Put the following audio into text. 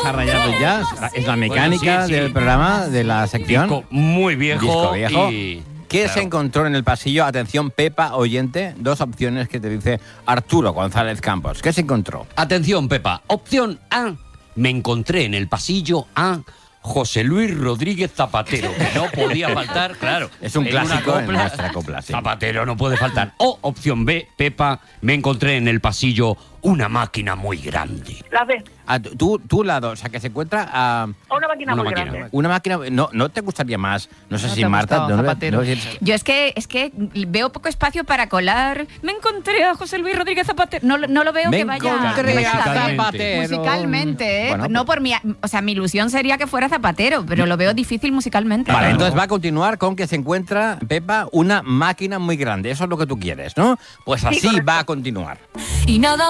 se ha rayado ya. Es la mecánica Bueno, sí. del programa, de la sección. Disco muy viejo. Disco viejo. Y... ¿Qué claro. se encontró en el pasillo? Atención, Pepa, oyente. 2 opciones que te dice Arturo González Campos. ¿Qué se encontró? Atención, Pepa. Opción A. Me encontré en el pasillo a José Luis Rodríguez Zapatero, que no podía faltar, claro. Es un en una clásico en copla, nuestra copla, sí. Zapatero no puede faltar. O opción B, Pepa, me encontré en el pasillo una máquina muy grande. La B. Tú lado, o sea, que se encuentra a Una máquina Una muy máquina. grande. una máquina. ¿No te gustaría más? No sé ¿No si te ha Marta. gustado Zapatero? Yo es que veo poco espacio para colar. Me encontré a José Luis Rodríguez Zapatero. No lo veo Me que vaya encontré a musicalmente. Zapatero. Musicalmente, ¿eh? Bueno, No por mi... O sea, mi ilusión sería que fuera Zapatero, pero lo veo difícil musicalmente. Vale, Claro. entonces va a continuar con que se encuentra, Pepa, una máquina muy grande. Eso es lo que tú quieres, ¿no? Pues así correcto. va a continuar. Y nada